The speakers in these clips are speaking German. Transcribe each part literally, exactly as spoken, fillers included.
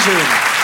Dankeschön.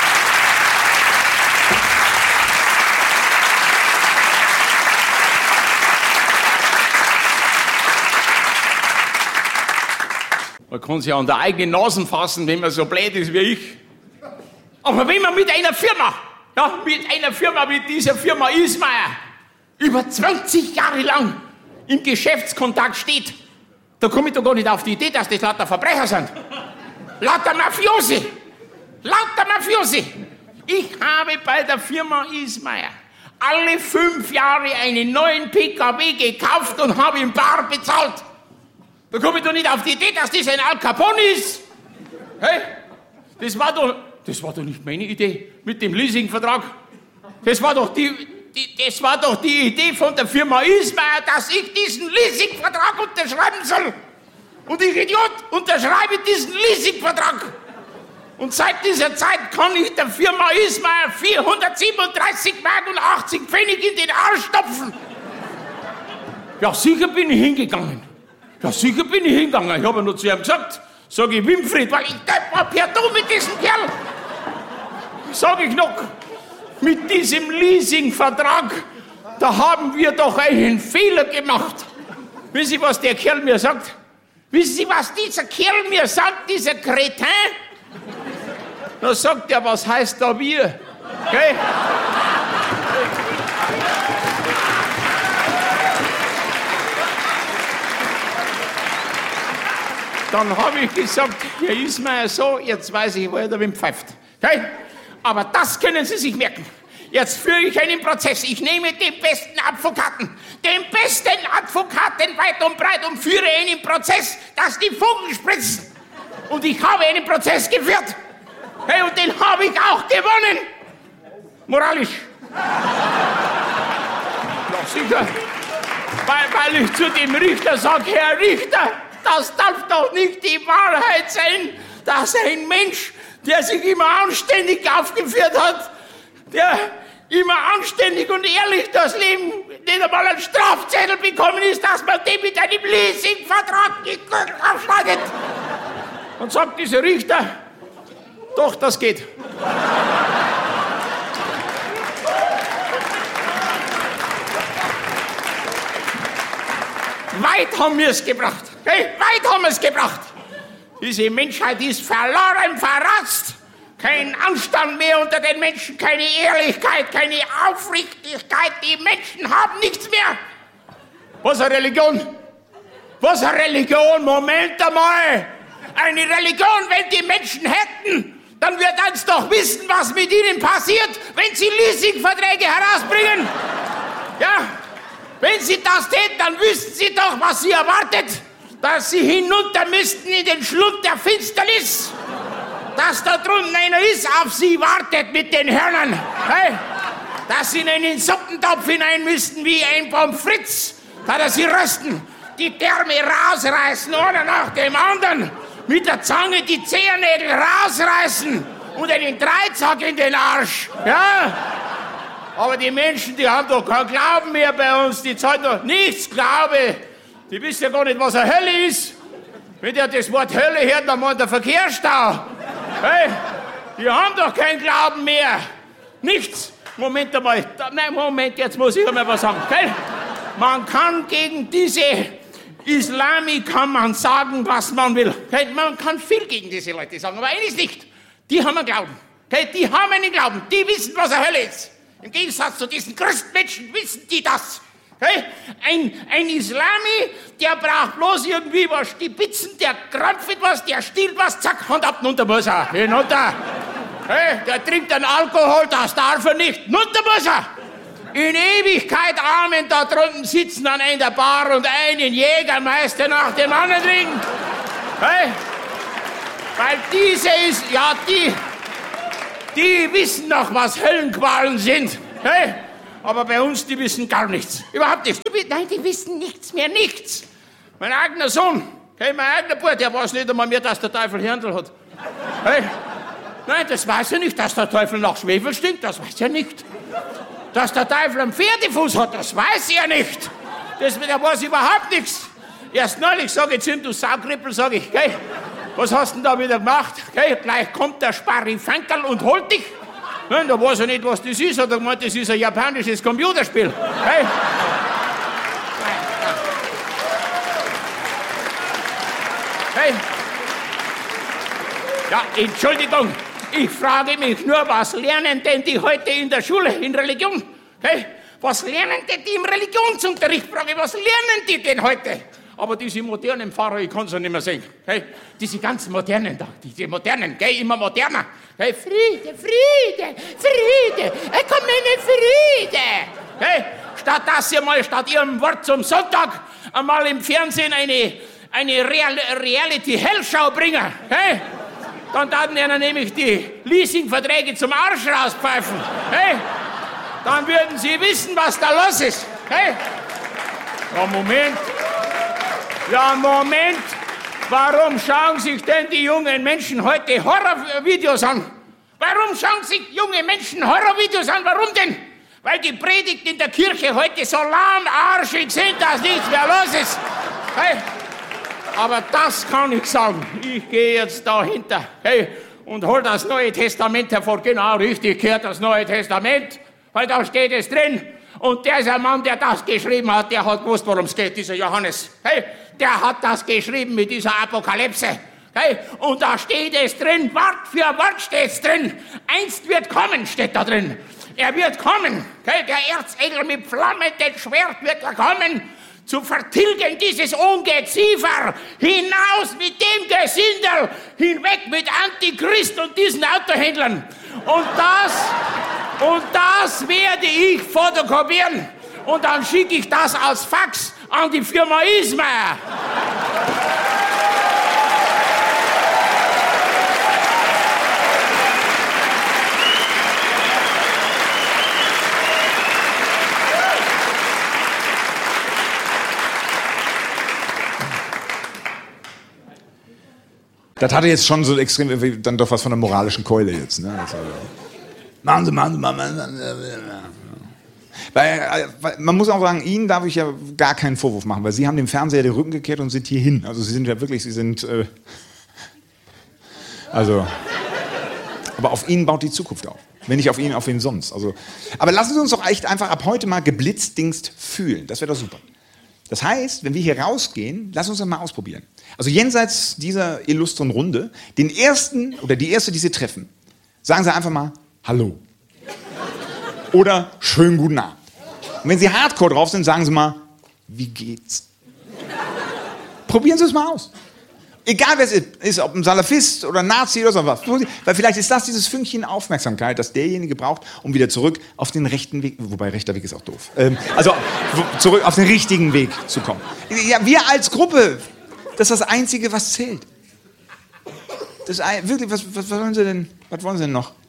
Man kann sich an der eigenen Nase fassen, wenn man so blöd ist wie ich. Aber wenn man mit einer Firma, ja, mit einer Firma wie dieser Firma Ismayer über zwanzig Jahre lang im Geschäftskontakt steht, da komme ich doch gar nicht auf die Idee, dass das lauter Verbrecher sind. Lauter Mafiosi. Lauter Mafiosi. Ich habe bei der Firma Ismayer alle fünf Jahre einen neuen P K W gekauft und habe ihn bar bezahlt. Da komme ich doch nicht auf die Idee, dass das ein Al Capone ist. Hey, das war doch, das war doch nicht meine Idee mit dem Leasingvertrag. Das war doch die, die, das war doch die Idee von der Firma Ismayer, dass ich diesen Leasingvertrag unterschreiben soll. Und ich, Idiot, unterschreibe diesen Leasingvertrag. Und seit dieser Zeit kann ich der Firma Ismayer vierhundertsiebenunddreißig Mark und achtzig Pfennig in den Arsch stopfen. Ja, sicher bin ich hingegangen. Ja, sicher bin ich hingegangen. Ich habe nur zu ihm gesagt, sag ich, Winfried, weil ich war per Du mit diesem Kerl. Sag ich noch, mit diesem Leasingvertrag, da haben wir doch einen Fehler gemacht. Wissen Sie, was der Kerl mir sagt? Wissen Sie, was dieser Kerl mir sagt, dieser Kretin? Da sagt er, was heißt da wir? Okay? Dann habe ich gesagt, Herr Ismayer, so, jetzt weiß ich, wo er da wem pfeift. Okay? Aber das können Sie sich merken. Jetzt führe ich einen Prozess. Ich nehme den besten Advokaten, den besten Advokaten weit und breit und führe einen Prozess, dass die Funken spritzen. Und ich habe einen Prozess geführt. Hey, und den habe ich auch gewonnen. Moralisch. Ja, sicher. Weil, weil ich zu dem Richter sage, Herr Richter, das darf doch nicht die Wahrheit sein, dass ein Mensch, der sich immer anständig aufgeführt hat, der immer anständig und ehrlich das Leben nicht einmal einen Strafzettel bekommen ist, dass man den mit einem Leasingvertrag aufschneidet. Und sagt dieser Richter, doch, das geht. Weit haben wir es gebracht. Hey, weit haben wir es gebracht. Diese Menschheit ist verloren, verratzt. Kein Anstand mehr unter den Menschen, keine Ehrlichkeit, keine Aufrichtigkeit. Die Menschen haben nichts mehr. Was eine Religion? Was eine Religion? Moment einmal. Eine Religion, wenn die Menschen hätten, dann wird uns doch wissen, was mit ihnen passiert, wenn sie Leasingverträge herausbringen. Ja, wenn sie das täten, dann wüssten sie doch, was sie erwartet. Dass sie hinunter müssten in den Schlund der Finsternis. Dass da drunten einer ist, auf sie wartet mit den Hörnern. Hey? Dass sie in einen Suppentopf hinein müssten wie ein Pommes frites. Da dass sie rösten, die Därme rausreißen, einer nach dem anderen. Mit der Zange die Zehennägel rausreißen und einen Dreizack in den Arsch. Ja? Aber die Menschen, die haben doch keinen Glauben mehr bei uns. Die zahlen doch nichts Glaube. Die wissen ja gar nicht, was eine Hölle ist. Wenn der das Wort Hölle hört, dann meint der Verkehrsstau. Hey, die haben doch keinen Glauben mehr. Nichts. Moment einmal. Da, nein, Moment, jetzt muss ich einmal was sagen. Okay? Man kann gegen diese Islami kann man sagen, was man will. Okay? Man kann viel gegen diese Leute sagen, aber eines nicht. Die haben einen Glauben. Okay? Die haben einen Glauben. Die wissen, was eine Hölle ist. Im Gegensatz zu diesen Christenmenschen wissen die das. Hey, ein, ein Islami, der braucht bloß irgendwie was stibitzen, der krampft was, der stillt was, zack, Hand ab, runter muss er, hinunter. Hey, der trinkt einen Alkohol, das darf er nicht, runter muss er. In Ewigkeit Amen, da drunten sitzen an einer Bar und einen Jägermeister nach dem anderen trinken. Hey, weil diese ist, ja, die, die wissen noch, was Höllenqualen sind. Hey, aber bei uns, die wissen gar nichts. Überhaupt nichts. Nein, die wissen nichts mehr, nichts. Mein eigener Sohn, hey, mein eigener Bruder, der weiß nicht einmal mehr, dass der Teufel Hirndl hat. Hey, nein, das weiß er nicht. Dass der Teufel nach Schwefel stinkt, das weiß er nicht. Dass der Teufel einen Pferdefuß hat, das weiß er nicht. Das, der weiß überhaupt nichts. Erst neulich sage ich zu ihm, du Saukrippel, sage ich, gell, was hast du denn da wieder gemacht? Gell, gleich kommt der Sparrifankerl und holt dich. Ja, da weiß er nicht, was das ist, hat er gemeint, das ist ein japanisches Computerspiel. Gell? Hey. Ja, Entschuldigung, ich frage mich nur, was lernen denn die heute in der Schule, in Religion? Hey, was lernen denn die im Religionsunterricht? Frage, was lernen die denn heute? Aber diese modernen Pfarrer, ich kann es ja nicht mehr sehen. Hey, diese ganzen modernen da, diese modernen, gell, immer moderner. Hey, Friede, Friede, Friede, komm in Friede. Hey, statt dass ihr mal statt ihrem Wort zum Sonntag einmal im Fernsehen eine, eine Real, Reality-Hellschau bringen. Hey, dann taten ihnen nämlich die Leasingverträge zum Arsch rauspfeifen. Hey, dann würden sie wissen, was da los ist. Hey, ja, Moment. Ja, Moment. Warum schauen sich denn die jungen Menschen heute Horrorvideos an? Warum schauen sich junge Menschen Horrorvideos an? Warum denn? Weil die Predigten in der Kirche heute so lahmarschig sind, dass nichts mehr los ist. Hey, aber das kann ich sagen. Ich gehe jetzt dahinter, hey, und hol das Neue Testament hervor. Genau, richtig, gehört das Neue Testament, weil da steht es drin. Und dieser Mann, der das geschrieben hat, der hat gewusst, worum es geht, dieser Johannes. Hey, der hat das geschrieben mit dieser Apokalypse. Hey, und da steht es drin, Wort für Wort steht es drin. Einst wird kommen, steht da drin. Er wird kommen. Hey, der Erzengel mit flammendem Schwert wird er kommen, zu vertilgen dieses Ungeziefer, hinaus mit dem Gesindel, hinweg mit Antichrist und diesen Autohändlern. Und das, und das werde ich fotokopieren. Und dann schicke ich das als Fax an die Firma Ismaier. Das hatte jetzt schon so extrem, dann doch was von der moralischen Keule jetzt. Ne? Also, machen Sie, machen Sie, machen Sie. Weil, weil, man muss auch sagen, Ihnen darf ich ja gar keinen Vorwurf machen, weil Sie haben dem Fernseher den Rücken gekehrt und sind hierhin. Also Sie sind ja wirklich, Sie sind, äh, also, aber auf Ihnen baut die Zukunft auf. Wenn nicht auf Ihnen, auf wen sonst. Also, aber lassen Sie uns doch echt einfach ab heute mal geblitzdingst fühlen. Das wäre doch super. Das heißt, wenn wir hier rausgehen, lass uns das mal ausprobieren. Also jenseits dieser illustren Runde, den ersten oder die erste, die Sie treffen, sagen Sie einfach mal Hallo. Oder schönen guten Abend. Und wenn Sie hardcore drauf sind, sagen Sie mal, wie geht's? Probieren Sie es mal aus. Egal wer es ist, ob ein Salafist oder ein Nazi oder so was. Weil vielleicht ist das dieses Fünkchen Aufmerksamkeit, das derjenige braucht, um wieder zurück auf den rechten Weg, wobei rechter Weg ist auch doof, ähm, also zurück auf den richtigen Weg zu kommen. Ja, wir als Gruppe, das ist das Einzige, was zählt. Das ist ein, wirklich, was, was wollen Sie denn, was wollen Sie denn noch?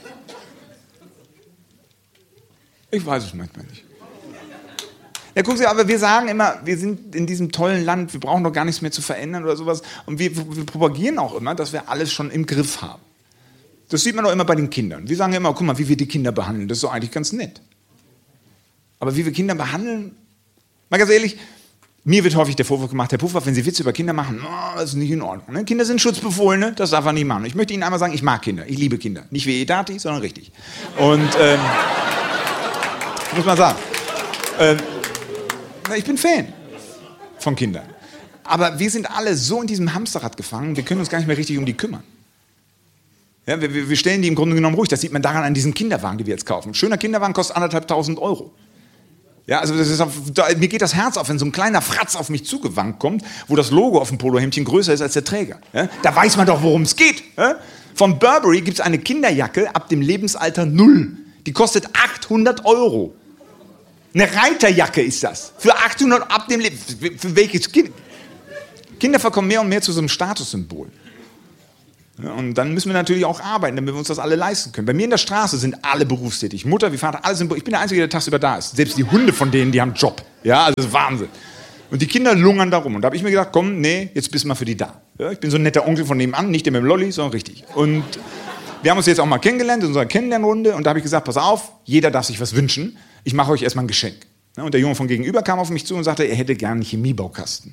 Ich weiß es manchmal nicht. Ja, gucken Sie, aber wir sagen immer, wir sind in diesem tollen Land, wir brauchen doch gar nichts mehr zu verändern oder sowas. Und wir, wir propagieren auch immer, dass wir alles schon im Griff haben. Das sieht man doch immer bei den Kindern. Wir sagen immer, guck mal, wie wir die Kinder behandeln, das ist doch eigentlich ganz nett. Aber wie wir Kinder behandeln, mal ganz ehrlich, mir wird häufig der Vorwurf gemacht, Herr Puffer, wenn Sie Witze über Kinder machen, oh, das ist nicht in Ordnung. Ne? Kinder sind Schutzbefohlene, das darf man nicht machen. Ich möchte Ihnen einmal sagen, ich mag Kinder, ich liebe Kinder. Nicht wie Edati, sondern richtig. Und, ähm, muss man sagen. Ähm, Ich bin Fan von Kindern. Aber wir sind alle so in diesem Hamsterrad gefangen, wir können uns gar nicht mehr richtig um die kümmern. Ja, wir, wir stellen die im Grunde genommen ruhig. Das sieht man daran an diesen Kinderwagen, die wir jetzt kaufen. Ein schöner Kinderwagen kostet anderthalbtausend Euro. Ja, also das ist auf, da, mir geht das Herz auf, wenn so ein kleiner Fratz auf mich zugewankt kommt, wo das Logo auf dem Polohemdchen größer ist als der Träger. Ja, da weiß man doch, worum es geht. Ja? Von Burberry gibt es eine Kinderjacke ab dem Lebensalter null. Die kostet achthundert Euro. Eine Reiterjacke ist das. Für achthundert ab dem Leben. Für welches Kind? Kinder verkommen mehr und mehr zu so einem Statussymbol. Ja, und dann müssen wir natürlich auch arbeiten, damit wir uns das alle leisten können. Bei mir in der Straße sind alle berufstätig. Mutter wie Vater, alle sind berufstätig. Ich bin der Einzige, der tagsüber da ist. Selbst die Hunde von denen, die haben einen Job. Ja, also das ist Wahnsinn. Und die Kinder lungern da rum. Und da habe ich mir gedacht, komm, nee, jetzt bist du mal für die da. Ja, ich bin so ein netter Onkel von nebenan, nicht der mit dem Lolli, sondern richtig. Und wir haben uns jetzt auch mal kennengelernt in unserer Kennenlernrunde. Und da habe ich gesagt, pass auf, jeder darf sich was wünschen. Ich mache euch erstmal ein Geschenk. Und der Junge von gegenüber kam auf mich zu und sagte, er hätte gerne einen Chemiebaukasten.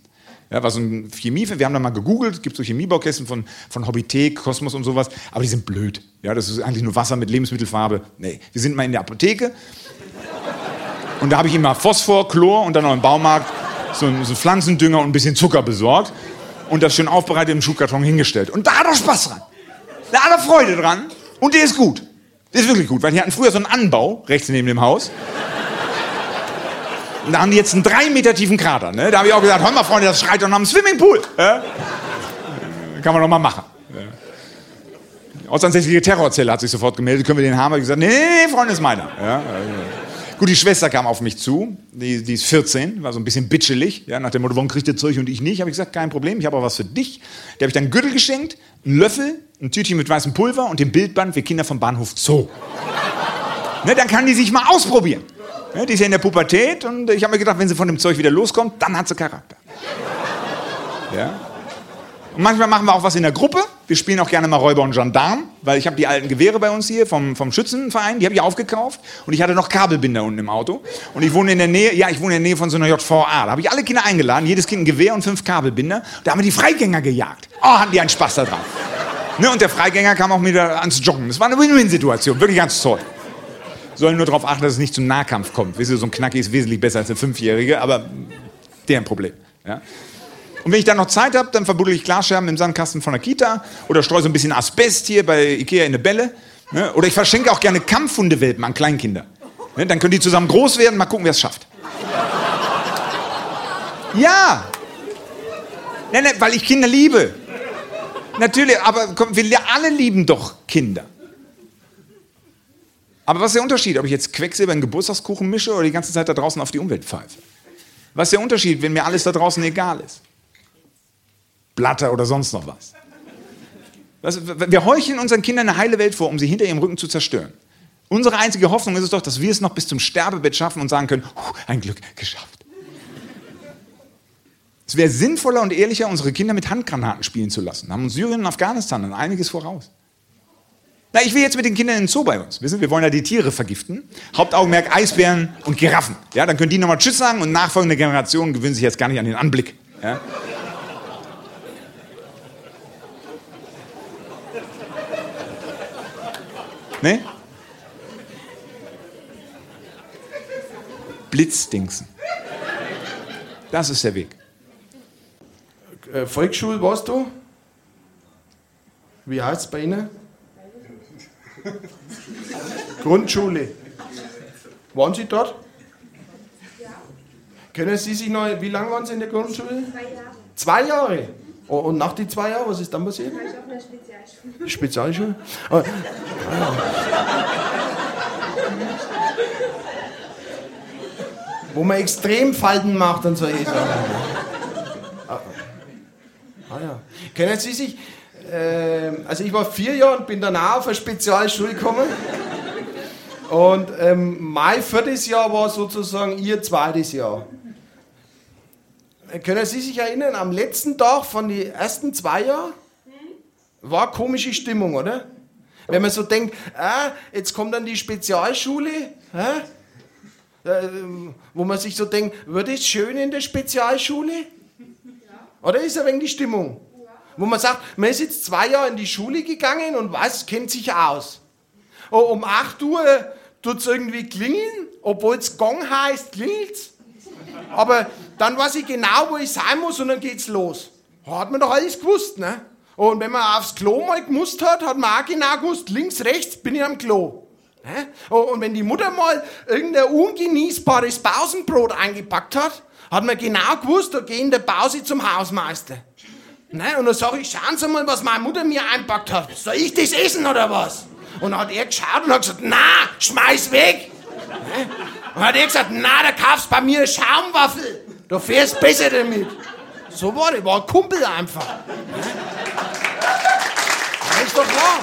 Ja, war so ein Chemie, wir haben da mal gegoogelt, es gibt so Chemiebaukästen von, von Hobbythek, Kosmos und sowas, aber die sind blöd. Ja, das ist eigentlich nur Wasser mit Lebensmittelfarbe. Nee, wir sind mal in der Apotheke und da habe ich immer Phosphor, Chlor und dann noch im Baumarkt so einen, so einen Pflanzendünger und ein bisschen Zucker besorgt und das schön aufbereitet im Schuhkarton hingestellt. Und da hat er Spaß dran. Da hat er Freude dran und der ist gut. Der ist wirklich gut, weil die hatten früher so einen Anbau rechts neben dem Haus. Und da haben die jetzt einen drei Meter tiefen Krater. Ne? Da habe ich auch gesagt, hör mal Freunde, das schreit doch nach einem Swimmingpool. Ja? Kann man doch mal machen. Ja. Die ortsansässige Terrorzelle hat sich sofort gemeldet, können wir den haben? Ich gesagt, nee, nee, nee, Freunde, ist meiner. Ja? Gut, die Schwester kam auf mich zu, die, die ist vierzehn, war so ein bisschen bitschelig, ja, nach dem Motto, warum kriegt ihr Zeug und ich nicht? Habe ich gesagt, kein Problem, ich habe auch was für dich. Der habe ich dann einen Gürtel geschenkt, einen Löffel, ein Tütchen mit weißem Pulver und den Bildband für Kinder vom Bahnhof Zoo. Ne, dann kann die sich mal ausprobieren. Ne, die ist ja in der Pubertät und ich habe mir gedacht, wenn sie von dem Zeug wieder loskommt, dann hat sie Charakter. Ja. Und manchmal machen wir auch was in der Gruppe. Wir spielen auch gerne mal Räuber und Gendarm, weil ich habe die alten Gewehre bei uns hier vom, vom Schützenverein, die habe ich aufgekauft und ich hatte noch Kabelbinder unten im Auto und ich wohne in der Nähe, ja, ich wohne in der Nähe von so einer J V A. Da habe ich alle Kinder eingeladen, jedes Kind ein Gewehr und fünf Kabelbinder. Da haben wir die Freigänger gejagt. Oh, hatten die einen Spaß daran. Ne, und der Freigänger kam auch wieder ans Joggen. Das war eine Win-Win-Situation, wirklich ganz toll. Sollen nur darauf achten, dass es nicht zum Nahkampf kommt. Wisst ihr, so ein Knacki ist wesentlich besser als eine Fünfjährige, aber deren Problem. Ja? Und wenn ich dann noch Zeit habe, dann verbuddel ich Glasscherben im Sandkasten von der Kita oder streue so ein bisschen Asbest hier bei Ikea in eine Bälle. Ne? Oder ich verschenke auch gerne Kampfhundewelpen an Kleinkinder. Ne? Dann können die zusammen groß werden, mal gucken, wer es schafft. Ja! Ne, ne, weil ich Kinder liebe. Natürlich, aber komm, wir alle lieben doch Kinder. Aber was ist der Unterschied, ob ich jetzt Quecksilber in Geburtstagskuchen mische oder die ganze Zeit da draußen auf die Umwelt pfeife? Was ist der Unterschied, wenn mir alles da draußen egal ist? Blatter oder sonst noch was. was. Wir heucheln unseren Kindern eine heile Welt vor, um sie hinter ihrem Rücken zu zerstören. Unsere einzige Hoffnung ist es doch, dass wir es noch bis zum Sterbebett schaffen und sagen können, ein Glück, geschafft. Es wäre sinnvoller und ehrlicher, unsere Kinder mit Handgranaten spielen zu lassen. Da haben uns Syrien und Afghanistan dann einiges voraus. Na, ich will jetzt mit den Kindern in den Zoo bei uns. Wissen, wir wollen ja die Tiere vergiften. Hauptaugenmerk Eisbären und Giraffen. Ja, dann können die nochmal Tschüss sagen und nachfolgende Generationen gewöhnen sich jetzt gar nicht an den Anblick. Ja. Ne? Blitzdingsen. Das ist der Weg. Äh, Volksschule warst du? Wie heißt es bei Ihnen? Grundschule. Waren Sie dort? Ja. Können Sie sich noch, wie lange waren Sie in der Grundschule? Zwei Jahre. Zwei Jahre? Oh, und nach den zwei Jahren, was ist dann passiert? War ich auf einer Spezialschule. Spezialschule? Oh, ah, ja. Wo man Extremfalten macht und solche Sachen. Ah, ah ja. Können Sie sich... Also ich war vier Jahre und bin danach auf eine Spezialschule gekommen. Und ähm, mein viertes Jahr war sozusagen ihr zweites Jahr. Können Sie sich erinnern, am letzten Tag von den ersten zwei Jahren war eine komische Stimmung, oder? Wenn man so denkt, ah, jetzt kommt dann die Spezialschule, äh, wo man sich so denkt, wird es schön in der Spezialschule? Oder ist ein wenig die Stimmung? Wo man sagt, man ist jetzt zwei Jahre in die Schule gegangen und weiß, kennt sich aus. Um acht Uhr tut es irgendwie klingeln, obwohl es Gong heißt, klingelt's. Aber dann weiß ich genau, wo ich sein muss und dann geht's los. Hat man doch alles gewusst, ne? Und wenn man aufs Klo mal gemusst hat, hat man auch genau gewusst, links, rechts bin ich am Klo. Ne? Und wenn die Mutter mal irgendein ungenießbares Pausenbrot eingepackt hat, hat man genau gewusst, da gehe ich in der Pause zum Hausmeister. Ne? Und dann sage ich, schauen Sie mal, was meine Mutter mir einpackt hat. Soll ich das essen oder was? Und dann hat er geschaut und hat gesagt, na, schmeiß weg. Ne? Und hat er gesagt, na, da kaufst bei mir Schaumwaffel. Du fährst besser damit. So war der, war ein Kumpel einfach. Ne? Das ist doch klar.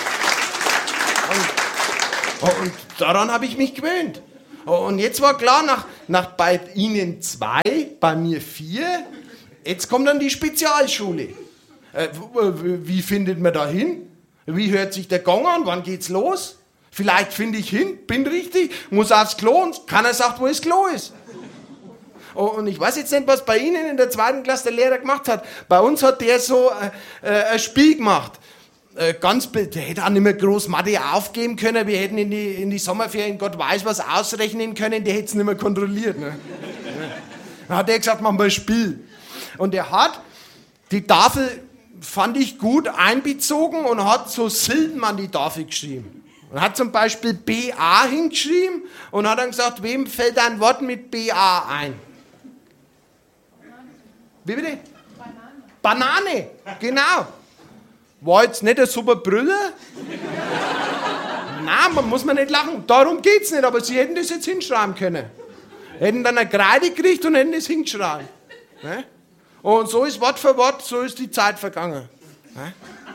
Und, und daran habe ich mich gewöhnt. Und jetzt war klar, nach, nach bei Ihnen zwei, bei mir vier, jetzt kommt dann die Spezialschule. Äh, wie findet man da hin? Wie hört sich der Gong an? Wann geht's los? Vielleicht finde ich hin, bin richtig, muss aufs Klo und keiner sagt, wo das Klo ist. Und ich weiß jetzt nicht, was bei Ihnen in der zweiten Klasse der Lehrer gemacht hat. Bei uns hat der so äh, äh, ein Spiel gemacht. Äh, ganz, der hätte auch nicht mehr groß Mathe aufgeben können. Wir hätten in die, in die Sommerferien Gott weiß was ausrechnen können. Der hätte es nicht mehr kontrolliert. Ne? Dann hat er gesagt, machen wir ein Spiel. Und er hat die Tafel, fand ich gut, einbezogen und hat so Silben an die Tafel geschrieben. Und hat zum Beispiel B A hingeschrieben und hat dann gesagt, wem fällt ein Wort mit B A ein? Wie bitte? Banane. Banane, genau. War jetzt nicht ein super Brüller? Nein, man muss man nicht lachen. Darum geht's nicht, aber Sie hätten das jetzt hinschreiben können. Hätten dann eine Kreide gekriegt und hätten das hingeschrieben. Ne? Und so ist Wort für Wort, so ist die Zeit vergangen. Ne?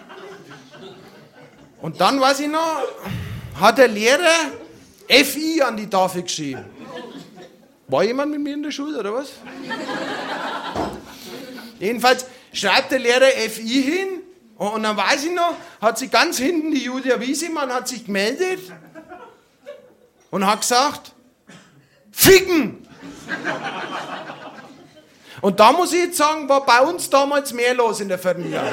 Und dann, weiß ich noch, hat der Lehrer F I an die Tafel geschrieben. War jemand mit mir in der Schule, oder was? Jedenfalls schreibt der Lehrer F I hin und dann weiß ich noch, hat sich ganz hinten die Julia Wiesemann hat sich gemeldet und hat gesagt, Ficken! Und da muss ich jetzt sagen, war bei uns damals mehr los in der vierten Klasse.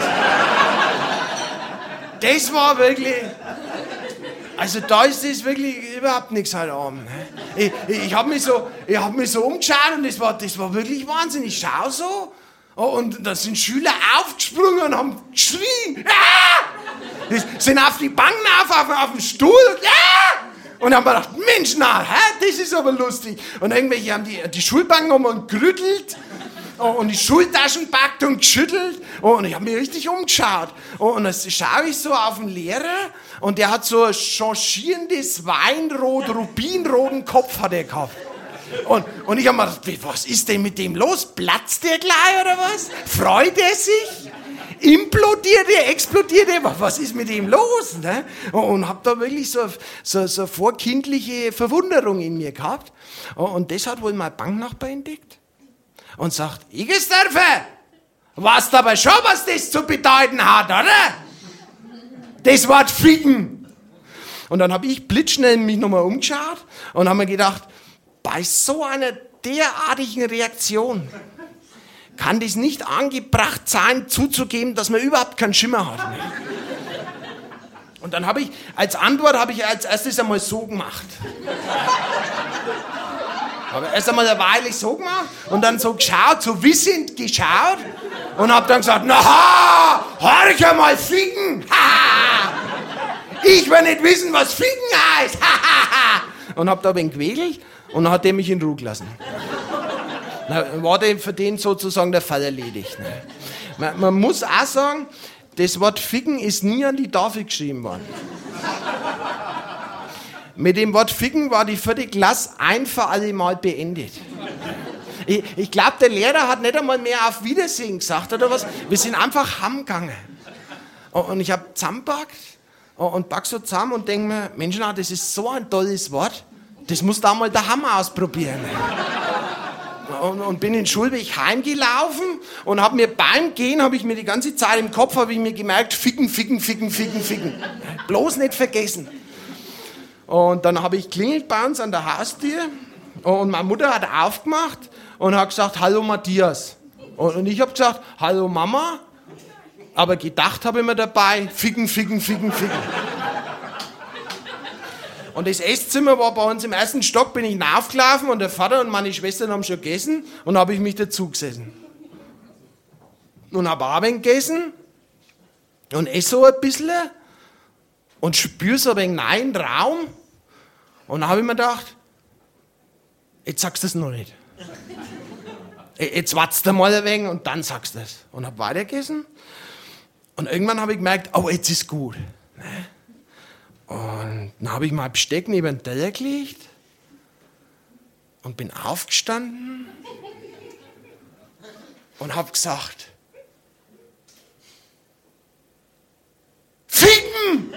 Das war wirklich... Also da ist das wirklich überhaupt nichts heute Abend. Ich, ich, ich habe mich, so, hab mich so umgeschaut und das war, das war wirklich Wahnsinn. Ich schaue so und da sind Schüler aufgesprungen und haben geschrien. Ah! Sind auf die Bank auf, auf, auf den Stuhl. Ah! Und haben mir gedacht, Mensch, na, hä? Das ist aber lustig. Und irgendwelche haben die, die Schulbank um gerüttelt. Und die Schultaschen packt und geschüttelt. Und ich habe mich richtig umgeschaut. Und dann schaue ich so auf den Lehrer. Und der hat so ein changierendes Weinrot, rubinroten Kopf hat er gehabt. Und, und ich habe mir gedacht, was ist denn mit dem los? Platzt der gleich oder was? Freut er sich? Implodiert er? Explodiert er? Was ist mit ihm los? Ne? Und habe da wirklich so, so, so vorkindliche Verwunderung in mir gehabt. Und das hat wohl mein Banknachbar entdeckt. Und sagt, Igesdörfer, weißt aber schon, was das zu bedeuten hat, oder? Das Wort Ficken. Und dann habe ich blitzschnell mich nochmal umgeschaut und habe mir gedacht, bei so einer derartigen Reaktion kann das nicht angebracht sein, zuzugeben, dass man überhaupt keinen Schimmer hat. Und dann habe ich, als Antwort habe ich als erstes einmal so gemacht. Habe erst einmal eine Weile so gemacht und dann so geschaut, so wissend geschaut und habe dann gesagt, na ha, horch einmal Ficken, ha, ich will nicht wissen, was Ficken heißt, ha, ha, ha. Und habe da ein wenig gewedelt und dann hat der mich in Ruhe gelassen. Dann war der für den sozusagen der Fall erledigt. Ne? Man, man muss auch sagen, das Wort Ficken ist nie an die Tafel geschrieben worden. Mit dem Wort Ficken war die vierte Klasse ein für alle Mal beendet. Ich, ich glaube, der Lehrer hat nicht einmal mehr auf Wiedersehen gesagt oder was. Wir sind einfach heimgegangen. Und ich habe zusammengepackt und pack so zusammen und denke mir, Mensch, na, das ist so ein tolles Wort, das musst du auch mal daheim ausprobieren. Und, und bin den Schulweg heimgelaufen und habe mir beim Gehen, habe ich mir die ganze Zeit im Kopf, habe ich mir gemerkt, Ficken, Ficken, Ficken, Ficken, Ficken. Bloß nicht vergessen. Und dann habe ich klingelt bei uns an der Haustür und meine Mutter hat aufgemacht und hat gesagt, hallo Matthias. Und ich habe gesagt, hallo Mama, aber gedacht habe ich mir dabei, Ficken, Ficken, Ficken, Ficken. Und das Esszimmer war bei uns im ersten Stock, bin ich raufgelaufen und der Vater und meine Schwestern haben schon gegessen und habe ich mich dazu gesessen. Und habe Abend gegessen und esse so ein bisschen und spüre so ein wenig neuen Raum. Und dann habe ich mir gedacht, jetzt sagst du es noch nicht. Jetzt wartest du mal ein wenig und dann sagst du es. Und habe weitergegessen. Und irgendwann habe ich gemerkt, oh, jetzt ist gut. Und dann habe ich mein Besteck neben den Teller gelegt und bin aufgestanden und habe gesagt, Ficken!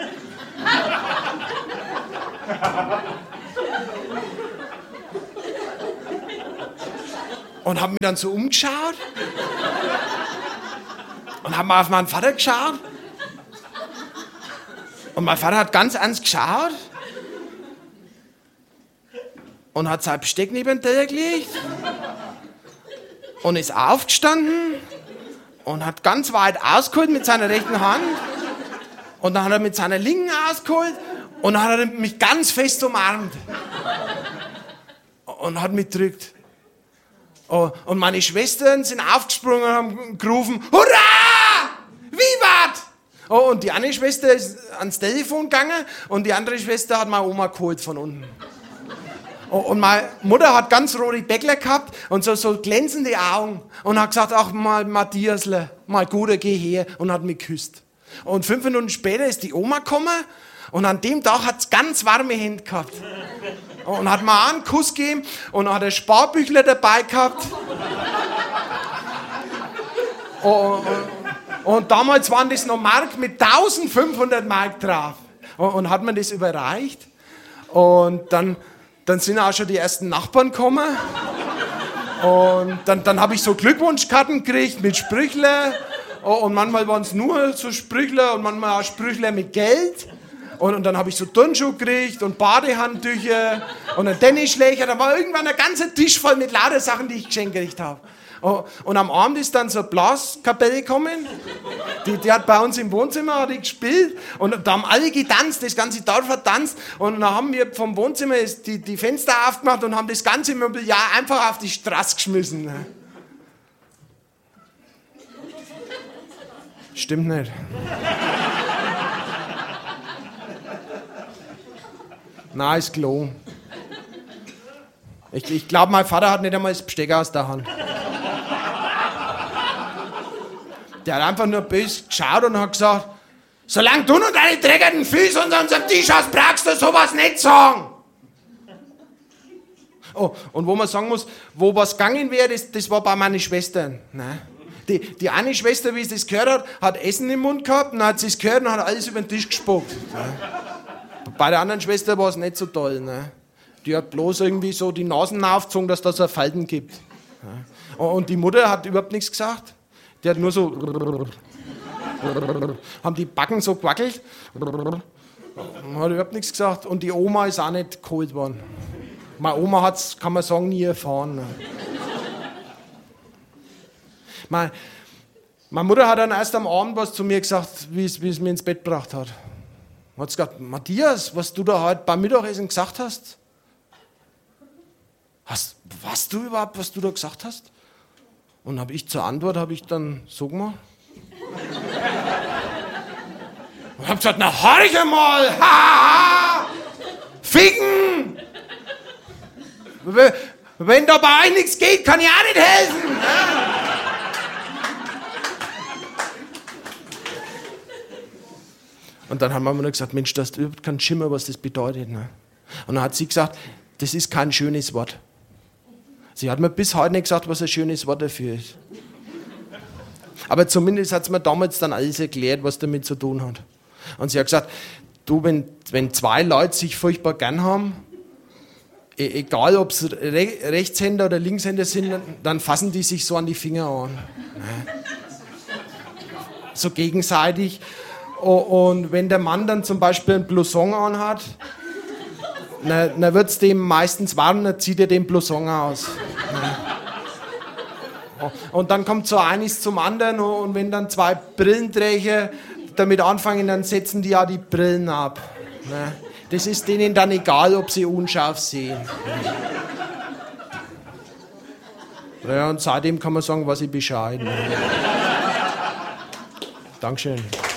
Und habe mich dann so umgeschaut und habe mal auf meinen Vater geschaut. Und mein Vater hat ganz ernst geschaut und hat sein Besteck neben den Teller gelegt und ist aufgestanden und hat ganz weit ausgeholt mit seiner rechten Hand. Und dann hat er mit seiner linken ausgeholt und dann hat er mich ganz fest umarmt. Und hat mich gedrückt. Und meine Schwestern sind aufgesprungen und haben gerufen, Hurra! Vivat! Oh, und die eine Schwester ist ans Telefon gegangen und die andere Schwester hat meine Oma geholt von unten. Oh, und meine Mutter hat ganz rote Bäckler gehabt und so, so glänzende Augen und hat gesagt, ach mal Matthiasle, mal Guter, geh her, und hat mich geküsst. Und fünf Minuten später ist die Oma gekommen und an dem Tag hat es ganz warme Hände gehabt. Und hat mir einen Kuss gegeben und hat ein Sparbüchler dabei gehabt. Und, und damals waren das noch Mark mit eintausendfünfhundert Mark drauf. Und, und hat mir das überreicht. Und dann, dann sind auch schon die ersten Nachbarn gekommen. Und dann, dann habe ich so Glückwunschkarten gekriegt mit Sprüchler. Und manchmal waren es nur so Sprüchler und manchmal auch Sprüchler mit Geld. Und, und dann habe ich so Turnschuhe gekriegt und Badehandtücher und einen Tennisschläger. Da war irgendwann ein ganzer Tisch voll mit lauter Sachen, die ich geschenkt gekriegt habe. Und am Abend ist dann so eine Blaskapelle gekommen. Die, die hat bei uns im Wohnzimmer hat die gespielt. Und da haben alle getanzt, das ganze Dorf hat tanzt. Und dann haben wir vom Wohnzimmer die, die Fenster aufgemacht und haben das ganze Mobiliar einfach auf die Straße geschmissen. Stimmt nicht. Nein, ist klar. Ich, ich glaube, mein Vater hat nicht einmal das Besteck aus der Hand. Der hat einfach nur böse geschaut und hat gesagt, solange du noch deine dreckigen Füße unter unserem Tisch hast, brauchst du sowas nicht sagen. Oh, und wo man sagen muss, wo was gegangen wäre, das, das war bei meinen Schwestern. Nein. Die, die eine Schwester, wie sie das gehört hat, hat Essen im Mund gehabt und dann hat sie es gehört und hat alles über den Tisch gespuckt. Ja. Bei der anderen Schwester war es nicht so toll. Ne? Die hat bloß irgendwie so die Nasen aufgezogen, dass das eine Falten gibt. Ja. Und die Mutter hat überhaupt nichts gesagt. Die hat nur so... haben die Backen so gewackelt. Hat überhaupt nichts gesagt. Und die Oma ist auch nicht geholt worden. Meine Oma hat es, kann man sagen, nie erfahren. Ne? Meine, meine Mutter hat dann erst am Abend was zu mir gesagt, wie es, wie es mir ins Bett gebracht hat. Hat sie gesagt, Matthias, was du da heute beim Mittagessen gesagt hast? Hast weißt du überhaupt, was du da gesagt hast? Und habe ich zur Antwort, habe ich dann so gemacht. Und habe gesagt, na horch mal, ha, ha, ficken! Wenn da bei euch nichts geht, kann ich auch nicht helfen. Und dann haben wir mir gesagt, Mensch, das überhaupt kein Schimmer, was das bedeutet. Ne? Und dann hat sie gesagt, das ist kein schönes Wort. Sie hat mir bis heute nicht gesagt, was ein schönes Wort dafür ist. Aber zumindest hat sie mir damals dann alles erklärt, was damit zu tun hat. Und sie hat gesagt, du, wenn, wenn zwei Leute sich furchtbar gern haben, e- egal ob es Re- Rechtshänder oder Linkshänder sind, dann fassen die sich so an die Finger an. Ne? So gegenseitig. Und wenn der Mann dann zum Beispiel einen Blouson anhat, dann, dann wird es dem meistens warm, dann zieht er den Blouson aus. Und dann kommt so eines zum anderen und wenn dann zwei Brillenträger damit anfangen, dann setzen die ja die Brillen ab. Das ist denen dann egal, ob sie unscharf sehen. Ja, und seitdem kann man sagen, was ich Bescheid. Dankeschön.